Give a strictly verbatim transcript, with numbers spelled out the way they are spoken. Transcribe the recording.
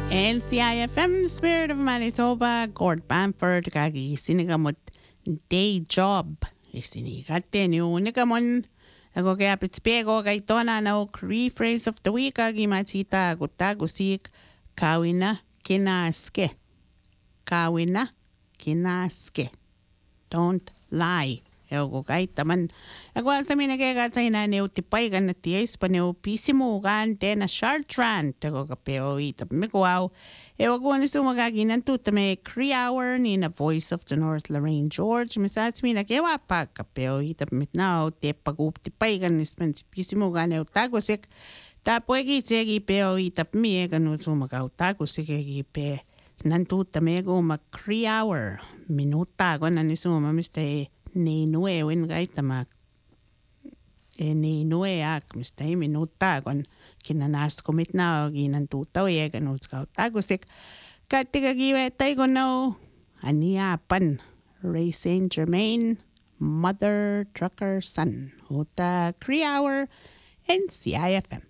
N C I F M, the Spirit of Manitoba, Gord Bamford, kagi sinigamot day job. Isinigate ni unigamon. Ako kaya pitspego kay tona na Cree phrase of the week, kagi matita gutagusik, kawina kinaske. Kawina kinaske. Don't lie. Ego kay taman. Ako sa minagay sa ina neo tipay kan na tiyes pa neo pisimo kan te na shartran. Ego kapeo itap mikuaw. Ego ko na sumagaginan to tame Cree hour ni na Voice of the North Lorraine George. Misats mi nakewa pa kapeo itap mitnao te pagup tipay kan nispan pisimo kan neo tagosik. Tapoegi segi peo itap mi ega no sumagaw tagosik egi pe. Nantu tamego ma Cree hour. Minuta ko na ni suma miste ni nue win gay tama e ni nue ak miste minuta kon kinanas komit na ginan tutaw ye ganun ska tagosik katiga giwe tay ko no aniapan Ray Saint Germain mother trucker son uta Cree hour N C I F M.